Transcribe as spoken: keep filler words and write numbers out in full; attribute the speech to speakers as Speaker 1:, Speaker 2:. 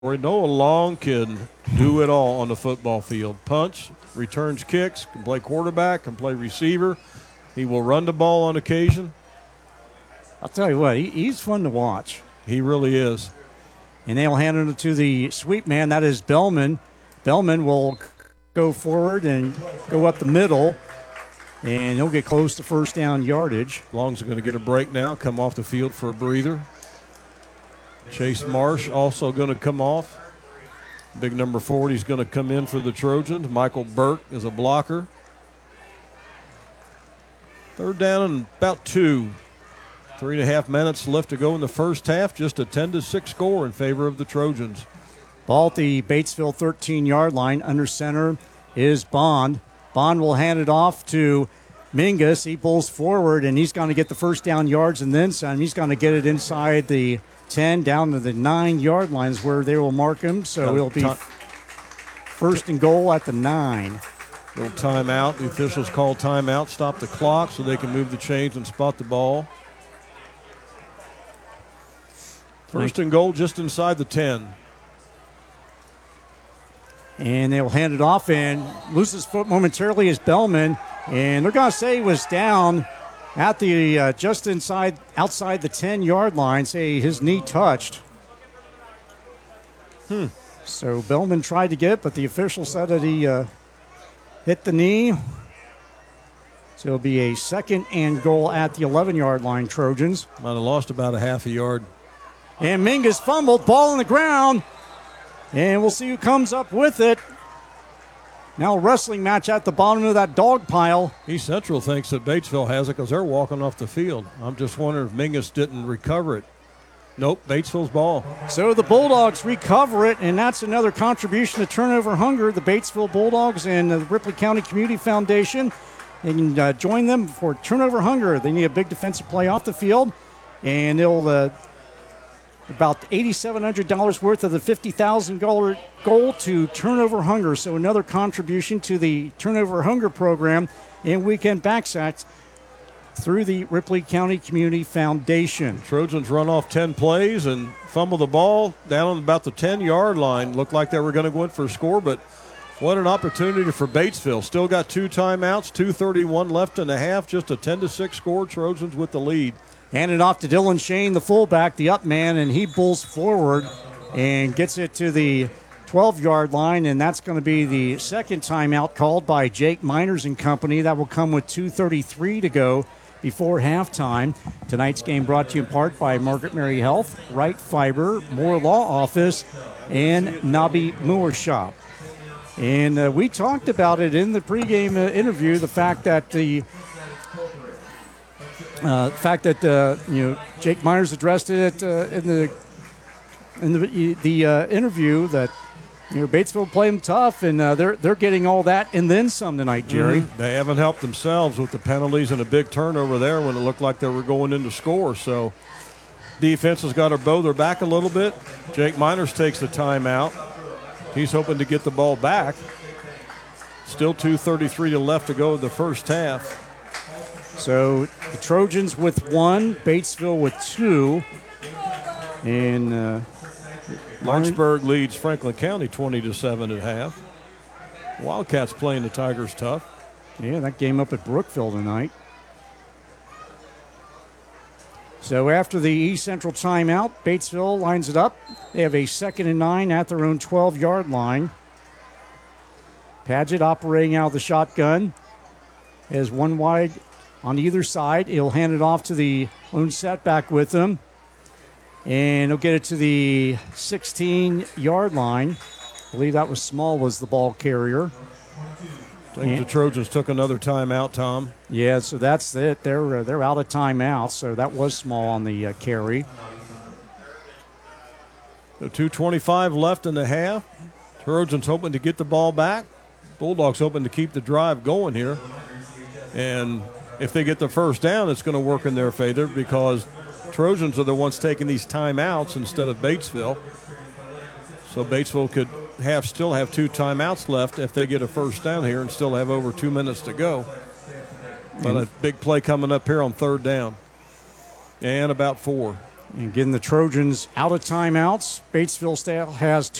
Speaker 1: Noah Long can do it all on the football field. Punch, returns kicks, can play quarterback, can play receiver. He will run the ball on occasion.
Speaker 2: I'll tell you what, he, he's fun to watch.
Speaker 1: He really is.
Speaker 2: And they'll hand it to the sweep man. That is Bellman. Bellman will go forward and go up the middle, and he'll get close to first down yardage.
Speaker 1: Long's going to get a break now, come off the field for a breather. Chase Marsh also going to come off. Big number forty is going to come in for the Trojans. Michael Burke is a blocker. Third down and about two. Three and a half minutes left to go in the first half. Just a ten to six score in favor of the Trojans.
Speaker 2: Ball at the Batesville thirteen-yard line. Under center is Bond. Bond will hand it off to Mingus. He pulls forward, and he's going to get the first down yards and then some. He's going to get it inside the ten down to the nine-yard lines where they will mark him. So it'll be first and goal at the nine.
Speaker 1: Little timeout. The officials call timeout, stop the clock so they can move the chains and spot the ball. First and goal just inside the ten.
Speaker 2: And they'll hand it off and loses foot momentarily is Bellman. And they're going to say he was down at the uh, just inside, outside the ten-yard line. Say his knee touched.
Speaker 1: Hmm.
Speaker 2: So Bellman tried to get it, but the official said that he uh, hit the knee. So it'll be a second and goal at the eleven-yard line, Trojans.
Speaker 1: Might have lost about a half a yard.
Speaker 2: And Mingus fumbled, ball on the ground. And we'll see who comes up with it. Now a wrestling match at the bottom of that dog pile.
Speaker 1: East Central thinks that Batesville has it because they're walking off the field. I'm just wondering if Mingus didn't recover it. Nope, Batesville's ball.
Speaker 2: So the Bulldogs recover it, and that's another contribution to Turnover Hunger. The Batesville Bulldogs and the Ripley County Community Foundation. You can uh, join them for Turnover Hunger. They need a big defensive play off the field, and they'll uh, about eight thousand seven hundred dollars worth of the fifty thousand dollars goal to Turnover Hunger. So another contribution to the Turnover Hunger program and weekend backsacks through the Ripley County Community Foundation.
Speaker 1: Trojans run off ten plays and fumble the ball down on about the ten-yard line. Looked like they were going to go in for a score, but what an opportunity for Batesville. Still got two timeouts, two thirty-one left in the half, just a ten to six score. Trojans with the lead.
Speaker 2: Handed off to Dylan Shane, the fullback, the up man, and he pulls forward and gets it to the twelve-yard line, and that's going to be the second timeout called by Jake Miners and company. That will come with two thirty-three to go before halftime. Tonight's game brought to you in part by Margaret Mary Health, Wright Fiber, Moore Law Office, and Nobby Moore Shop. And uh, we talked about it in the pregame uh, interview, the fact that the Uh, the fact that uh, you know Jake Myers addressed it uh, in the in the the uh, interview that you know Batesville played them tough and uh, they're they're getting all that and then some tonight, Jerry.
Speaker 1: Mm-hmm. They haven't helped themselves with the penalties and a big turnover there when it looked like they were going in to score. So defense has got to bow their back a little bit. Jake Miners takes the timeout. He's hoping to get the ball back. Still two thirty-three to left to go in the first half.
Speaker 2: So the Trojans with one, Batesville with two. And uh,
Speaker 1: Lawrenceburg leads Franklin County twenty to seven at half. Wildcats playing the Tigers tough.
Speaker 2: Yeah, that game up at Brookville tonight. So after the East Central timeout, Batesville lines it up. They have a second and nine at their own twelve-yard line. Padgett operating out of the shotgun. Has one wide on either side. He'll hand it off to the lone setback with him. And he'll get it to the sixteen-yard line. I believe that was Small was the ball carrier.
Speaker 1: I think and, the Trojans took another timeout, Tom.
Speaker 2: Yeah, so that's it. They're, uh, they're out of timeout, so that was Small on the uh, carry.
Speaker 1: So two twenty-five left in the half. Trojans hoping to get the ball back. Bulldogs hoping to keep the drive going here. And if they get the first down, it's going to work in their favor because Trojans are the ones taking these timeouts instead of Batesville. So Batesville could have still have two timeouts left if they get a first down here and still have over two minutes to go. But a big play coming up here on third down. And about four.
Speaker 2: And getting the Trojans out of timeouts. Batesville still has